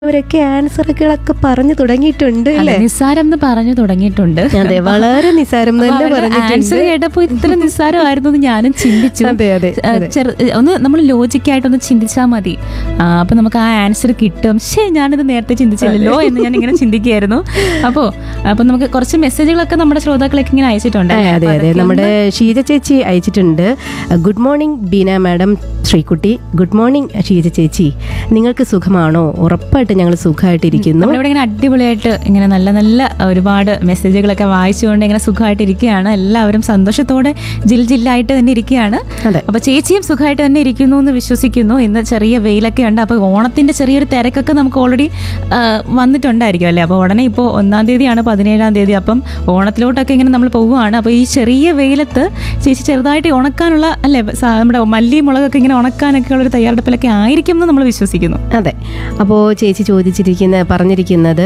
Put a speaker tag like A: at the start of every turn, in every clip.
A: അവരൊക്കെ ആൻസറുകളൊക്കെ പറഞ്ഞു തുടങ്ങിയിട്ടുണ്ട് അല്ലേ?
B: നിസ്സാരം എന്ന് പറഞ്ഞു തുടങ്ങിയിട്ടുണ്ട്.
A: അതെ, വളരെ നിസ്സാരം തന്നെ പറഞ്ഞിട്ടുണ്ട്.
B: ആൻസർ കേട്ടപ്പോ ഇത്ര നിസ്സാരമായിരുന്നു എന്ന് ഞാനും ചിന്തിച്ചു.
A: അതെ അതെ
B: ഒന്ന് നമ്മൾ ലോജിക്കായിട്ടൊന്ന് ചിന്തിച്ചാൽ മതി, അപ്പൊ നമുക്ക് ആ ആൻസർ കിട്ടും. ശേ, ഞാനിത് നേരത്തെ ചിന്തിച്ചില്ലല്ലോ എന്ന് ഞാൻ ഇങ്ങനെ ചിന്തിക്കുകയായിരുന്നു. അപ്പൊ നമുക്ക് കുറച്ച് മെസ്സേജുകളൊക്കെ നമ്മുടെ ശ്രോതാക്കളൊക്കെ ഇങ്ങനെ അയച്ചിട്ടുണ്ട്.
A: അതെ അതെ, നമ്മുടെ ഷീജ ചേച്ചി അയച്ചിട്ടുണ്ട്. Good morning Beena madam, Sreekutty. Good morning Sheeja ചേച്ചി, നിങ്ങൾക്ക് സുഖമാണോ? ഉറപ്പായിട്ട് ഞങ്ങൾ സുഖമായിട്ടിരിക്കുന്നു.
B: ഇവിടെ ഇങ്ങനെ അടിപൊളിയായിട്ട് ഇങ്ങനെ നല്ല നല്ല ഒരുപാട് മെസ്സേജുകളൊക്കെ വായിച്ചുകൊണ്ട് ഇങ്ങനെ സുഖമായിട്ട് ഇരിക്കുകയാണ്. എല്ലാവരും സന്തോഷത്തോടെ ജില്ലായിട്ട് തന്നെ ഇരിക്കുകയാണ്. അപ്പൊ ചേച്ചിയും സുഖമായിട്ട് തന്നെ ഇരിക്കുന്നു എന്ന് വിശ്വസിക്കുന്നു. ഇന്ന് ചെറിയ വെയിലൊക്കെ ഉണ്ട്. അപ്പൊ ഓണത്തിന്റെ ചെറിയൊരു തിരക്കൊക്കെ നമുക്ക് ഓൾറെഡി വന്നിട്ടുണ്ടായിരിക്കും അല്ലേ? അപ്പൊ ഉടനെ ഇപ്പോൾ 1-ാം തീയതിയാണ്, 17-ാം തീയതി. അപ്പം ഓണത്തിലോട്ടൊക്കെ ഇങ്ങനെ നമ്മൾ പോവുകയാണ്. അപ്പൊ ഈ ചെറിയ വെയിലത്ത് ചേച്ചി ചെറുതായിട്ട് ഉണക്കാനുള്ള അല്ലേ, നമ്മുടെ മല്ലി മുളകൊക്കെ ഇങ്ങനെ ഉണക്കാനൊക്കെ ഉള്ളൊരു തയ്യാറെടുപ്പിലൊക്കെ ആയിരിക്കും എന്ന് നമ്മൾ വിശ്വസിക്കുന്നു.
A: അതെ, അപ്പോൾ ചേച്ചി പറഞ്ഞിരിക്കുന്നത്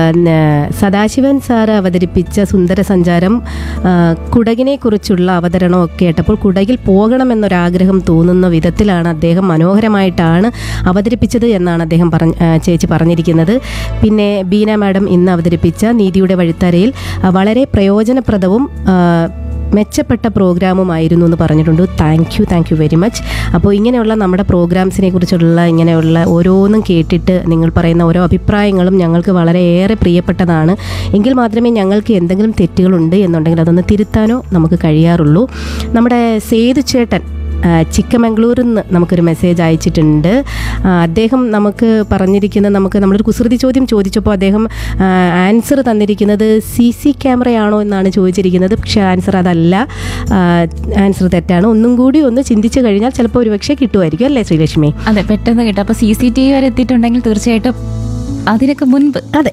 A: സദാശിവൻ സാറ് അവതരിപ്പിച്ച സുന്ദര സഞ്ചാരം കുടകിനെ കുറിച്ചുള്ള അവതരണമൊക്കെ കേട്ടപ്പോൾ കുടകിൽ പോകണമെന്നൊരാഗ്രഹം തോന്നുന്ന വിധത്തിലാണ് അദ്ദേഹം മനോഹരമായിട്ടാണ് അവതരിപ്പിച്ചത് എന്നാണ് അദ്ദേഹം ചേച്ചി പറഞ്ഞിരിക്കുന്നത്. പിന്നെ ബീന മാഡം ഇന്ന് അവതരിപ്പിച്ച നീതിയുടെ വഴിത്തരയിൽ വളരെ പ്രയോജനപ്രദവും മെച്ചപ്പെട്ട പ്രോഗ്രാമുമായിരുന്നു എന്ന് പറഞ്ഞിട്ടുണ്ട്. Thank you very much. അപ്പോൾ ഇങ്ങനെയുള്ള നമ്മുടെ പ്രോഗ്രാംസിനെ കുറിച്ചുള്ള ഇങ്ങനെയുള്ള ഓരോന്നും കേട്ടിട്ട് നിങ്ങൾ പറയുന്ന ഓരോ അഭിപ്രായങ്ങളും ഞങ്ങൾക്ക് വളരെയേറെ പ്രിയപ്പെട്ടതാണ്. എങ്കിൽ മാത്രമേ ഞങ്ങൾക്ക് എന്തെങ്കിലും തെറ്റുകളുണ്ട് എന്നുണ്ടെങ്കിൽ അതൊന്ന് തിരുത്താനോ നമുക്ക് കഴിയാറുള്ളൂ. നമ്മുടെ സേതു ചേട്ടൻ ചിക്കമംഗ്ലൂരിൽ നിന്ന് നമുക്കൊരു മെസ്സേജ് അയച്ചിട്ടുണ്ട്. അദ്ദേഹം നമുക്ക് പറഞ്ഞിരിക്കുന്നത്, നമ്മളൊരു കുസൃതി ചോദ്യം ചോദിച്ചപ്പോൾ അദ്ദേഹം ആൻസർ തന്നിരിക്കുന്നത് CC ക്യാമറയാണോ എന്നാണ് ചോദിച്ചിരിക്കുന്നത്. പക്ഷേ ആൻസർ അതല്ല, ആൻസർ തെറ്റാണ്. ഒന്നും കൂടി ഒന്ന് ചിന്തിച്ചു കഴിഞ്ഞാൽ ചിലപ്പോൾ ഒരുപക്ഷെ കിട്ടുമായിരിക്കും അല്ലേ ശ്രീലക്ഷ്മി?
B: അതെ, പെട്ടെന്ന് കിട്ടും. അപ്പോൾ CCTV വരെ എത്തിയിട്ടുണ്ടെങ്കിൽ തീർച്ചയായിട്ടും അതിനൊക്കെ മുൻപ്
A: അതെ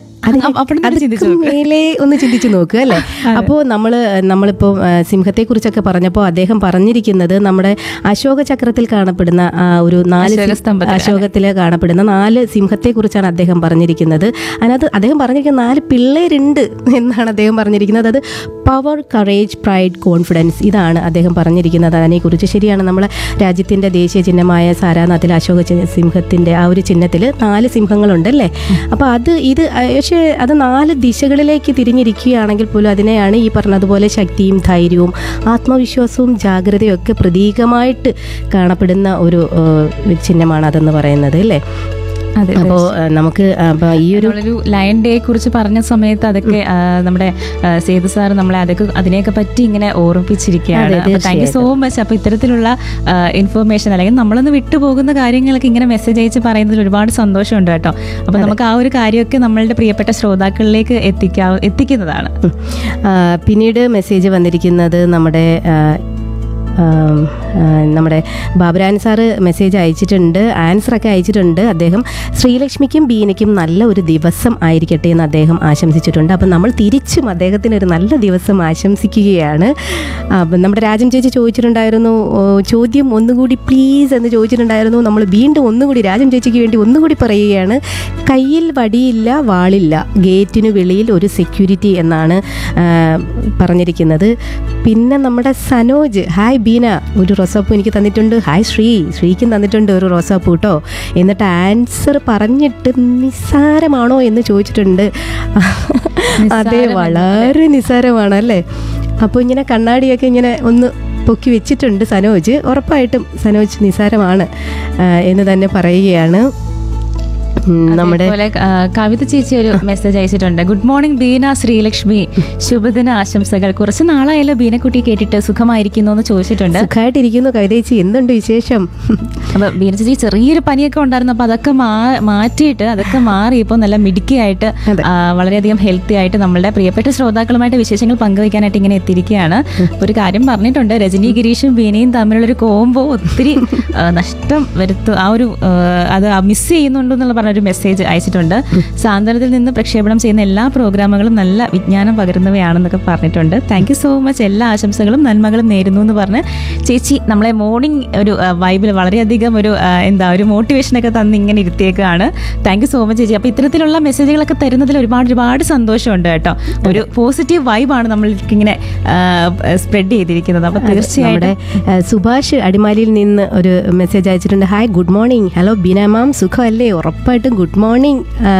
A: മേലെ ഒന്ന് ചിന്തിച്ചു നോക്കുക അല്ലേ? അപ്പോൾ നമ്മളിപ്പോൾ സിംഹത്തെക്കുറിച്ചൊക്കെ പറഞ്ഞപ്പോൾ അദ്ദേഹം പറഞ്ഞിരിക്കുന്നത് നമ്മുടെ അശോക ചക്രത്തിൽ കാണപ്പെടുന്ന ഒരു 4 അശോകത്തിൽ കാണപ്പെടുന്ന 4 സിംഹത്തെക്കുറിച്ചാണ് അദ്ദേഹം പറഞ്ഞിരിക്കുന്നത്. അതിനകത്ത് അദ്ദേഹം പറഞ്ഞിരിക്കുന്ന 4 പിള്ളേരുണ്ട് എന്നാണ് അദ്ദേഹം പറഞ്ഞിരിക്കുന്നത്. അത് പവർ, കറേജ്, പ്രൈഡ്, കോൺഫിഡൻസ്, ഇതാണ് അദ്ദേഹം പറഞ്ഞിരിക്കുന്നത്. അതിനെക്കുറിച്ച് ശരിയാണ്. നമ്മളെ രാജ്യത്തിൻ്റെ ദേശീയ ചിഹ്നമായ സാരാനാഥിൽ അശോക സിംഹത്തിൻ്റെ ആ ഒരു ചിഹ്നത്തിൽ 4 സിംഹങ്ങളുണ്ടല്ലേ? അപ്പോൾ പക്ഷേ അത് 4 ദിശകളിലേക്ക് തിരിഞ്ഞിരിക്കുകയാണെങ്കിൽ പോലും അതിനെയാണ് ഈ പറഞ്ഞതുപോലെ ശക്തിയും ധൈര്യവും ആത്മവിശ്വാസവും ജാഗ്രതയും ഒക്കെ പ്രതീകമായിട്ട് കാണപ്പെടുന്ന ഒരു ചിഹ്നമാണ് അതെന്ന് പറയുന്നത് അല്ലേ? അപ്പോൾ നമുക്ക് ഈ ഒരു
B: ലയൺ ഡേ കുറിച്ച് പറഞ്ഞ സമയത്ത് അതൊക്കെ നമ്മുടെ സേതു സാർ നമ്മളെ അതിനെയൊക്കെ പറ്റി ഇങ്ങനെ ഓർമ്മിപ്പിച്ചിരിക്കുകയാണ്. Thank you so much. അപ്പൊ ഇത്തരത്തിലുള്ള ഇൻഫർമേഷൻ അല്ലെങ്കിൽ നമ്മളൊന്ന് വിട്ടുപോകുന്ന കാര്യങ്ങളൊക്കെ ഇങ്ങനെ മെസ്സേജ് അയച്ച് പറയുന്നതിൽ ഒരുപാട് സന്തോഷമുണ്ട് കേട്ടോ. അപ്പൊ നമുക്ക് ആ ഒരു കാര്യമൊക്കെ നമ്മളുടെ പ്രിയപ്പെട്ട ശ്രോതാക്കളിലേക്ക് എത്തിക്കുന്നതാണ്.
A: പിന്നീട് മെസ്സേജ് വന്നിരിക്കുന്നത് നമ്മുടെ ബാബുരാൻ സാറ് മെസ്സേജ് അയച്ചിട്ടുണ്ട്, ആൻസറൊക്കെ അയച്ചിട്ടുണ്ട്. അദ്ദേഹം ശ്രീലക്ഷ്മിക്കും ബീനയ്ക്കും നല്ല ഒരു ദിവസം ആയിരിക്കട്ടെ എന്ന് അദ്ദേഹം ആശംസിച്ചിട്ടുണ്ട്. അപ്പം നമ്മൾ തിരിച്ചും അദ്ദേഹത്തിന് ഒരു നല്ല ദിവസം ആശംസിക്കുകയാണ്. അപ്പം നമ്മുടെ രാജം ചേച്ചി ചോദിച്ചിട്ടുണ്ടായിരുന്നു, ചോദ്യം ഒന്നുകൂടി പ്ലീസ് എന്ന് ചോദിച്ചിട്ടുണ്ടായിരുന്നു. നമ്മൾ വീണ്ടും ഒന്നുകൂടി രാജം ചേച്ചിക്ക് വേണ്ടി ഒന്നുകൂടി പറയുകയാണ്. കയ്യിൽ വടിയില്ല വാളില്ല, ഗേറ്റിനു വെളിയിൽ ഒരു സെക്യൂരിറ്റി എന്നാണ് പറഞ്ഞിരിക്കുന്നത്. പിന്നെ നമ്മുടെ സനോജ്, ഹായ് ബീന, ഒരു റോസാപ്പൂ എനിക്ക് തന്നിട്ടുണ്ട്. ഹായ് ശ്രീക്കും തന്നിട്ടുണ്ട് ഒരു റോസാപ്പൂ കേട്ടോ. എന്നിട്ട് ആൻസർ പറഞ്ഞിട്ട് നിസ്സാരമാണോ എന്ന് ചോദിച്ചിട്ടുണ്ട്. അതെ, വളരെ നിസ്സാരമാണ് അല്ലേ? അപ്പോൾ ഇങ്ങനെ കണ്ണാടിയൊക്കെ ഇങ്ങനെ ഒന്ന് പൊക്കി വെച്ചിട്ടുണ്ട് സനോജ്. ഉറപ്പായിട്ടും സനോജ് നിസ്സാരമാണ് എന്ന് തന്നെ പറയുകയാണ്. നമ്മുടെ
B: കവിത ചേച്ചി ഒരു മെസ്സേജ് അയച്ചിട്ടുണ്ട്. ഗുഡ് മോർണിംഗ് ബീന, ശ്രീലക്ഷ്മി, ശുഭദിന ആശംസകൾ. കുറച്ച് നാളായല്ലോ ബീനക്കുട്ടി കേട്ടിട്ട്, സുഖമായിരിക്കുന്നു എന്ന് ചോദിച്ചിട്ടുണ്ട്.
A: സുഖമായിട്ടിരിക്കുന്നു കവിത ചേച്ചി, എന്തുണ്ട് വിശേഷം?
B: അപ്പൊ ബീന ചേച്ചി ചെറിയൊരു പനിയൊക്കെ ഉണ്ടായിരുന്നു. അപ്പൊ അതൊക്കെ മാറ്റിയിട്ട് അതൊക്കെ മാറി ഇപ്പോൾ നല്ല മിടുക്കിയായിട്ട് വളരെയധികം ഹെൽത്തി ആയിട്ട് നമ്മളുടെ പ്രിയപ്പെട്ട ശ്രോതാക്കളുമായിട്ട് വിശേഷങ്ങൾ പങ്കുവയ്ക്കാനായിട്ട് ഇങ്ങനെ എത്തിയിരിക്കുകയാണ്. ഒരു കാര്യം പറഞ്ഞിട്ടുണ്ട്, രജനി ഗിരീഷും ബീനയും തമ്മിലുള്ളൊരു കോംബോ ഒത്തിരി നഷ്ടം വരുത്തും, ആ ഒരു അത് മിസ് ചെയ്യുന്നുണ്ടെന്നുള്ള ഒരു മെസ്സേജ് അയച്ചിട്ടുണ്ട്. സാന്ത്വനത്തിൽ നിന്ന് പ്രക്ഷേപണം ചെയ്യുന്ന എല്ലാ പ്രോഗ്രാമുകളും നല്ല വിജ്ഞാനം പകരുന്നവയാണെന്നൊക്കെ പറഞ്ഞിട്ടുണ്ട്. Thank you so much. എല്ലാ ആശംസകളും നന്മകളും നേരുന്നു എന്ന് പറഞ്ഞ് ചേച്ചി നമ്മളെ മോർണിംഗ് ഒരു വൈബിൽ വളരെയധികം ഒരു മോട്ടിവേഷനൊക്കെ തന്ന് ഇങ്ങനെ ഇരുത്തിയേക്കാണ്. താങ്ക് യു സോ മച്ച് ചേച്ചി. അപ്പോൾ ഇത്തരത്തിലുള്ള മെസ്സേജുകളൊക്കെ തരുന്നതിൽ ഒരുപാട് സന്തോഷമുണ്ട് കേട്ടോ. ഒരു പോസിറ്റീവ് വൈബാണ് നമ്മൾക്കിങ്ങനെ സ്പ്രെഡ് ചെയ്തിരിക്കുന്നത്. അപ്പോൾ തീർച്ചയായിട്ടും
A: സുഭാഷ് അടിമാലിയിൽ നിന്ന് ഒരു മെസ്സേജ് അയച്ചിട്ടുണ്ട്. Hi, good morning. Hello Beena മാം, സുഖമല്ലേ? ഉറപ്പായിട്ടും ഗുഡ് മോർണിംഗ്